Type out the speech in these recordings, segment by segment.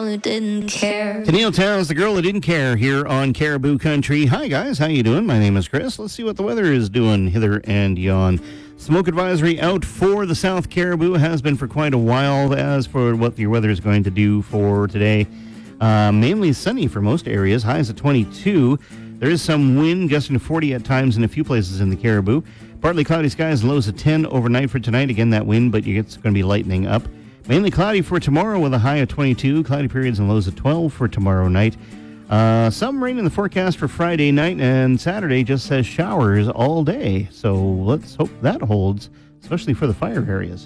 girl who didn't care. Tennille Towns, the girl who didn't care, here on Caribou Country. Hi, guys. How you doing? My name is Chris. Let's see what the weather is doing hither and yon. Smoke advisory out for the South Caribou, has been for quite a while. As for what your weather is going to do for today, mainly sunny for most areas. Highs at 22. There is some wind, gusting to 40 at times in a few places in the Caribou. Partly cloudy skies, lows at 10 overnight for tonight. Again, that wind, but it's going to be lightening up. Mainly cloudy for tomorrow with a high of 22. Cloudy periods and lows at 12 for tomorrow night. Some rain in the forecast for Friday night, and Saturday just says showers all day. So let's hope that holds, especially for the fire areas.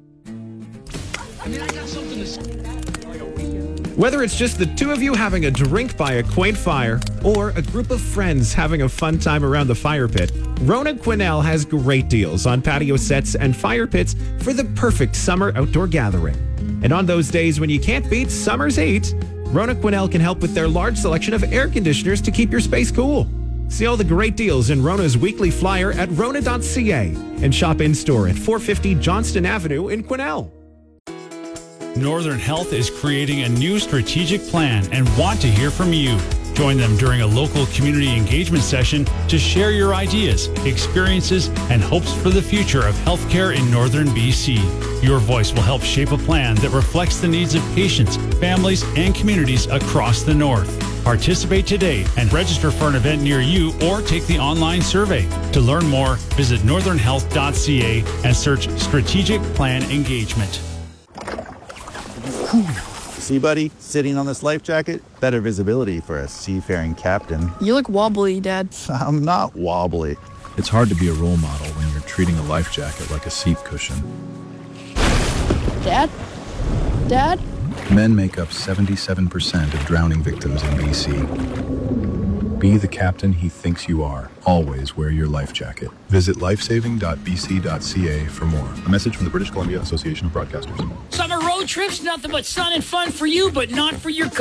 Whether it's just the two of you having a drink by a quaint fire or a group of friends having a fun time around the fire pit, Rona Quinnell has great deals on patio sets and fire pits for the perfect summer outdoor gathering. And on those days when you can't beat summer's heat, Rona Quinnell can help with their large selection of air conditioners to keep your space cool. See all the great deals in Rona's weekly flyer at rona.ca and shop in-store at 450 Johnston Avenue in Quinnell. Northern Health is creating a new strategic plan and want to hear from you. Join them during a local community engagement session to share your ideas, experiences, and hopes for the future of healthcare in Northern BC. Your voice will help shape a plan that reflects the needs of patients, families, and communities across the North. Participate today and register for an event near you or take the online survey. To learn more, visit northernhealth.ca and search Strategic Plan Engagement. See, buddy, sitting on this life jacket, better visibility for a seafaring captain. You look wobbly, Dad. I'm not wobbly. It's hard to be a role model when you're treating a life jacket like a seat cushion. Dad? Dad? Men make up 77% of drowning victims in BC. Be the captain he thinks you are. Always wear your life jacket. Visit lifesaving.bc.ca for more. A message from the British Columbia Association of Broadcasters. Summer road trips, nothing but sun and fun for you, but not for your